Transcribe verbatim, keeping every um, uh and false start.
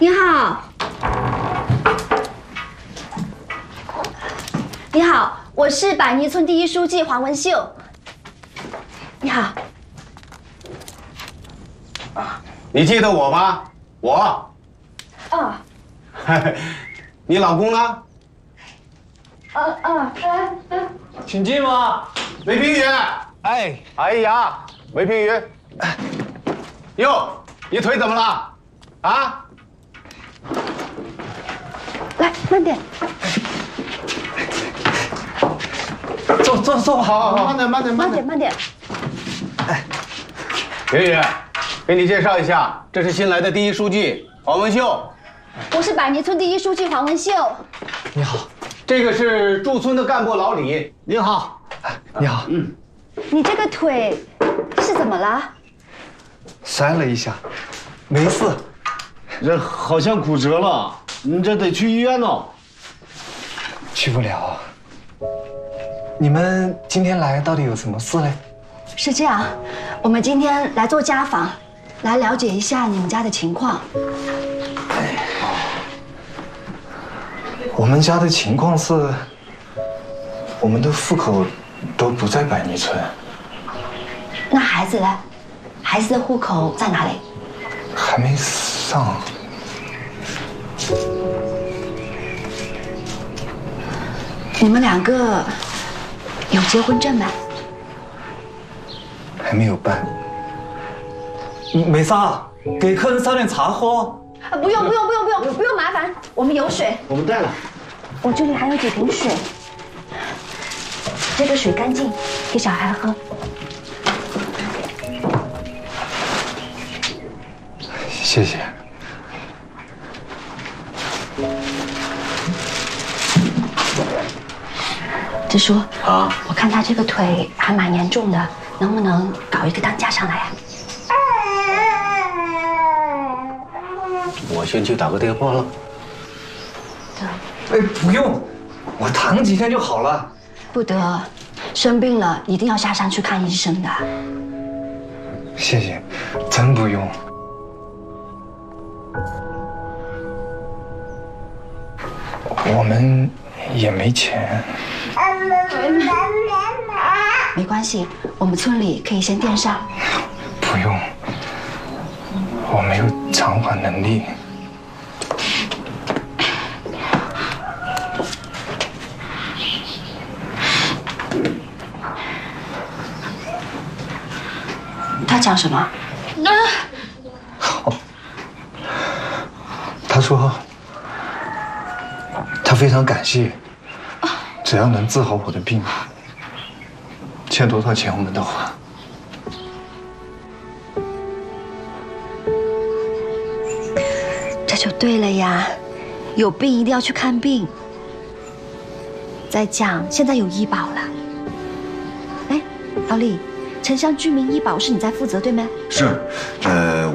你好，你好，我是百泥村第一书记黄文秀。你好。 啊，你记得我吗？我。 哦。 你老公呢？ 呃呃呃。 请进吧， 韦平宇。 哎， 哎呀，韦平宇，哟，你腿怎么了？啊？ 来，慢点。 坐坐坐吧， 好好好，慢点慢点慢点慢点。 哎，平宇，给你介绍一下，这是新来的第一书记黄文秀。 我是百泥村第一书记黄文秀。 你好， 这个是驻村的干部老李。 你好，你好。 嗯， 你这个腿是怎么了？ 摔了一下，没事。 这好像骨折了，你这得去医院哦。 去不了。你们今天来到底有什么事嘞？ 是这样，我们今天来做家访，来了解一下你们家的情况。 我们家的情况是，我们的户口都不在百泥村。 那孩子呢？孩子的户口在哪里？ 还没上。 你们两个有结婚证吗？ 还没有办。没啥，给客人烧点茶喝。 啊，不用不用不用不用不用麻烦，我们有水， 我们带了。 我这里还有几瓶水，这个水干净，给小孩喝。 谢谢。 支书啊， 我看他这个腿还蛮严重的，能不能搞一个担架上来啊？ 我先去打个电话了。 哎，不用，我躺几天就好了。 不得，生病了一定要下山去看医生的。 谢谢，真不用。我们也没钱。 没关系，我们村里可以先垫上。 不用，我没有偿还能力。 他讲什么？ 好，他说他非常感谢，只要能治好我的病，欠多少钱我们都还。 这就对了呀，有病一定要去看病。再讲，现在有医保了。哎，老李，城乡居民医保是你在负责对吗？ 是，呃。